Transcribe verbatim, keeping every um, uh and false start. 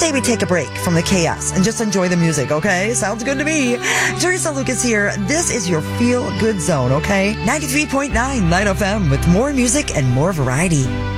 say we take a break from the chaos and just enjoy the music, okay? Sounds good to me. Teresa Lucas here. This is your Feel Good Zone, okay? ninety-three point nine Light F M with more music and more variety.